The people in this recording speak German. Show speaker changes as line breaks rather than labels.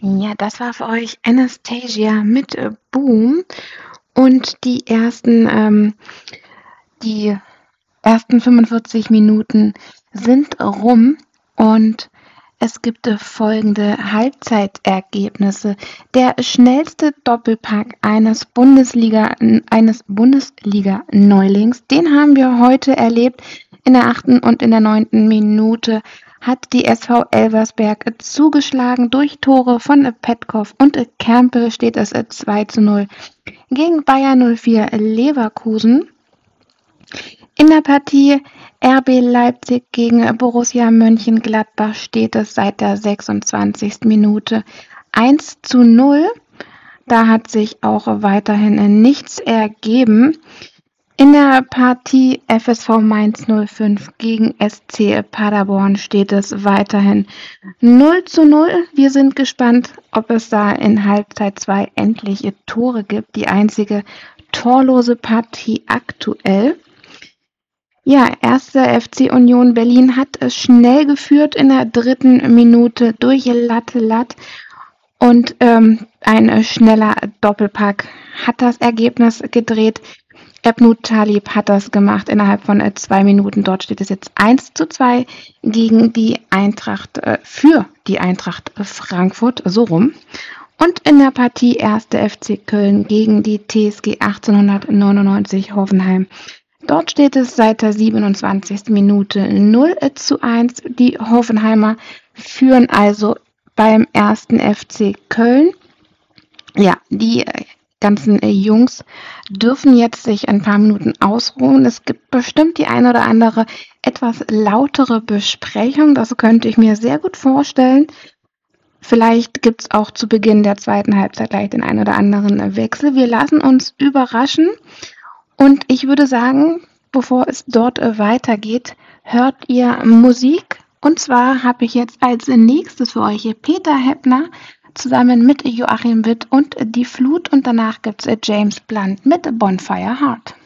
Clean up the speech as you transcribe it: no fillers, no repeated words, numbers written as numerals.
Ja, das war für euch Anastasia mit Boom und die ersten 45 Minuten sind rum und es gibt folgende Halbzeitergebnisse. Der schnellste Doppelpack eines Bundesliga-Neulings, den haben wir heute erlebt. In der 8. und in der 9. Minute hat die SV Elversberg zugeschlagen. Durch Tore von Petkov und Kempe steht es 2:0 gegen Bayer 04 Leverkusen. In der Partie RB Leipzig gegen Borussia Mönchengladbach steht es seit der 26. Minute 1:0. Da hat sich auch weiterhin nichts ergeben. In der Partie FSV Mainz 05 gegen SC Paderborn steht es weiterhin 0:0. Wir sind gespannt, ob es da in Halbzeit 2 endlich Tore gibt. Die einzige torlose Partie aktuell. Ja, 1. FC Union Berlin hat es schnell geführt in der 3. Minute durch Latte und ein schneller Doppelpack hat das Ergebnis gedreht. Ebnut Talib hat das gemacht innerhalb von 2 Minuten. Dort steht es jetzt 1:2 gegen die Eintracht, für die Eintracht Frankfurt, so rum. Und in der Partie 1. FC Köln gegen die TSG 1899 Hoffenheim. Dort steht es seit der 27. Minute 0:1. Die Hoffenheimer führen also beim 1. FC Köln. Ja, die ganzen Jungs dürfen jetzt sich ein paar Minuten ausruhen. Es gibt bestimmt die eine oder andere etwas lautere Besprechung. Das könnte ich mir sehr gut vorstellen. Vielleicht gibt es auch zu Beginn der zweiten Halbzeit gleich den einen oder anderen Wechsel. Wir lassen uns überraschen. Und ich würde sagen, bevor es dort weitergeht, hört ihr Musik. Und zwar habe ich jetzt als nächstes für euch Peter Heppner zusammen mit Joachim Witt und Die Flut. Und danach gibt es James Blunt mit Bonfire Heart.